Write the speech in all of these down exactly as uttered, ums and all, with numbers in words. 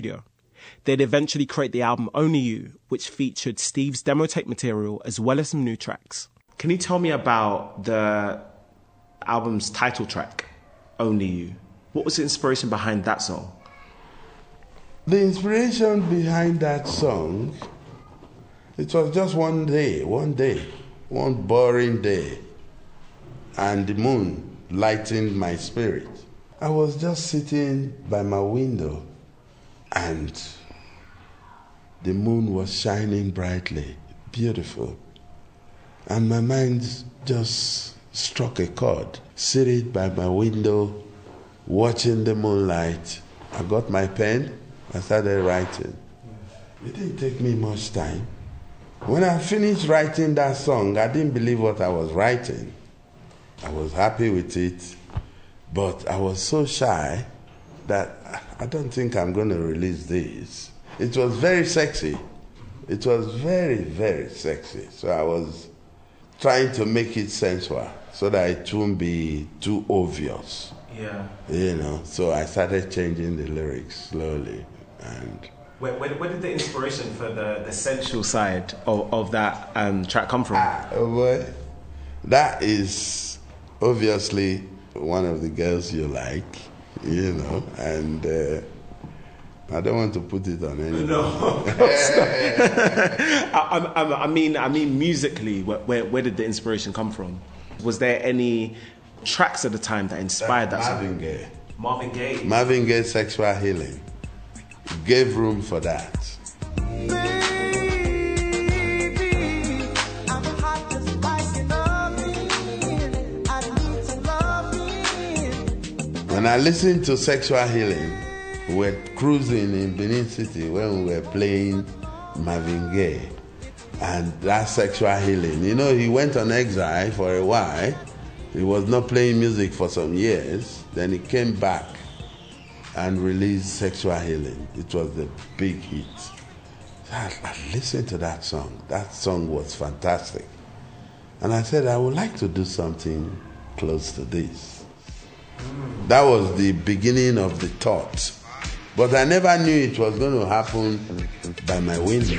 studio. They'd eventually create the album Only You, which featured Steve's demo tape material as well as some new tracks. Can you tell me about the album's title track, Only You? What was the inspiration behind that song? The inspiration behind that song, it was just one day, one day, one boring day, and the moon lightened my spirit. I was just sitting by my window, and the moon was shining brightly, beautiful, and my mind just struck a chord. Sitting by my window, watching the moonlight, I got my pen, I started writing. It didn't take me much time. When I finished writing that song, I didn't believe what I was writing. I was happy with it, but I was so shy that I don't think I'm going to release this. It was very sexy. It was very, very sexy. So I was trying to make it sensual so that it wouldn't be too obvious. Yeah. You know, so I started changing the lyrics slowly. And where, where, where did the inspiration for the, the sensual side of, of that um, track come from? Ah, oh boy. That is obviously one of the girls you like, you know, and uh, I don't want to put it on anyone. No, of course not. I, I, I mean, I mean, musically, where, where where did the inspiration come from? Was there any tracks at the time that inspired that, that Marvin song? Gaye. Marvin Gaye. Marvin Gaye, Sexual Healing, gave room for that. When I listened to Sexual Healing, we were cruising in Benin City when we were playing Marvin Gaye. And that Sexual Healing, you know, he went on exile for a while. He was not playing music for some years. Then he came back and released Sexual Healing. It was the big hit. I, I listened to that song. That song was fantastic. And I said, I would like to do something close to this. That was the beginning of the thought. But I never knew it was going to happen by my window.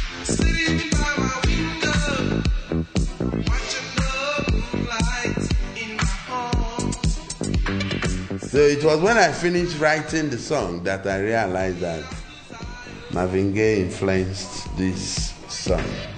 So it was when I finished writing the song that I realized that Marvin Gaye influenced this song.